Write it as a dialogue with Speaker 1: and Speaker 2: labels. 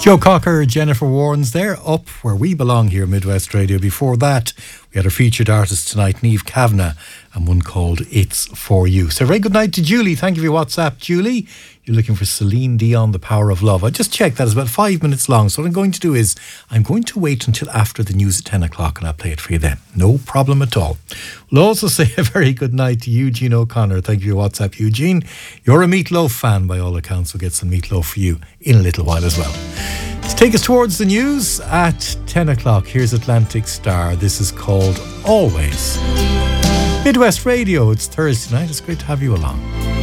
Speaker 1: Joe Cocker, Jennifer Warnes there, up where we belong here, Midwest Radio. Before that, we had our featured artist tonight, Niamh Kavanagh, and one called It's For You. So very good night to Julie. Thank you for your WhatsApp, Julie. You're looking for Celine Dion, The Power of Love. I just checked that. It's about 5 minutes long. So what I'm going to do is I'm going to wait until after the news at 10 o'clock and I'll play it for you then. No problem at all. We'll also say a very good night to Eugene O'Connor. Thank you for your WhatsApp, Eugene. You're a Meatloaf fan by all accounts. We'll get some Meatloaf for you in a little while as well. To take us towards the news at 10 o'clock, here's Atlantic Star. This is called Always. Midwest Radio, it's Thursday night. It's great to have you along.